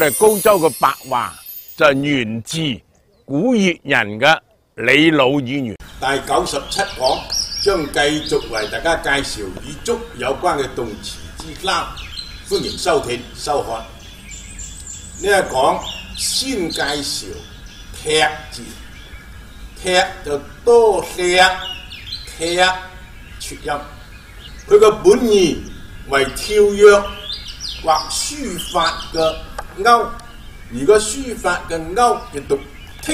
高州嘅白話就源自古越人嘅李老語言。 第97講將繼續為大家介紹與足有關嘅動詞之撈，歡迎收聽收看。呢一講先介紹踢字，踢就多踢，踢撮音。佢個本意為跳躍或書法嘅勾，如果書法嘅勾就讀剔。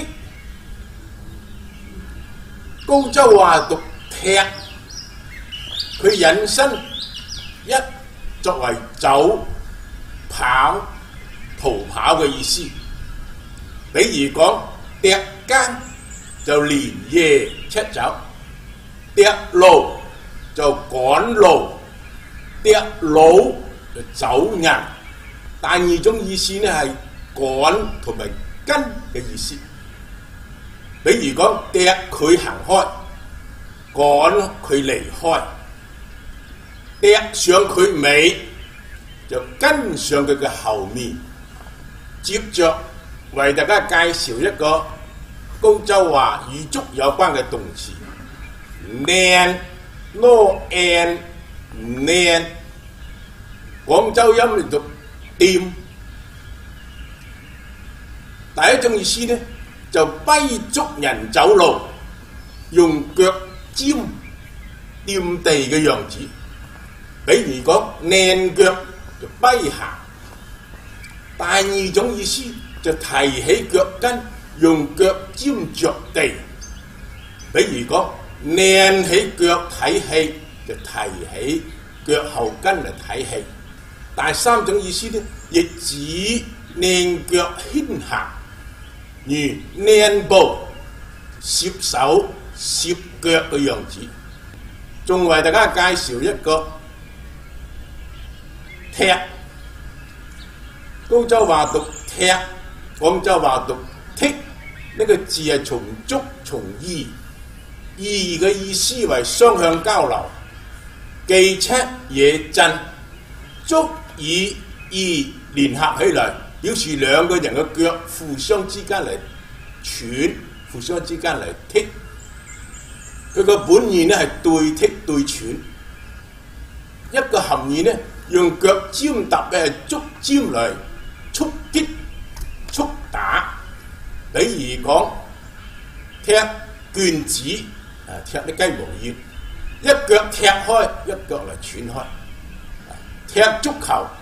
高州話讀踢，佢引申一作為走、跑、逃跑嘅意思。比如講踢更就連夜出走，踢路就趕路，踢佬就走人。第二種意思呢係趕同埋跟嘅意思。比如講踢佢行開，趕佢離開，踢上佢尾就跟上佢嘅後面。接着為大家介紹一個高州話與足有關嘅動詞，靚 no and 靚，廣州音嚟讀掂。第一種意思呢，就跛足人走路，用腳尖掂地嘅樣子。比如講靚腳就跛行。第二種意思就提起腳跟，用腳尖着地。比如講靚起腳睇戲就提起腳後跟嚟睇戲。第三種意思呢，亦指靚腳輕行，如靚步攝手攝腳嘅樣子。仲為大家介紹一個踢，高州話讀踢，廣州話讀剔。呢個字係從足從意，意嘅意思為雙向交流，既尺也震，足以意聯合起來，表示兩個人嘅腳互相之間嚟喘，互相之間嚟剔。佢個本意呢係對剔對喘。一個含義呢，用腳尖踏嘅係足尖嚟觸擊、觸打。比如講踢橛子，踢啲雞毛掗，一腳踢開，一腳嚟喘開。踢足球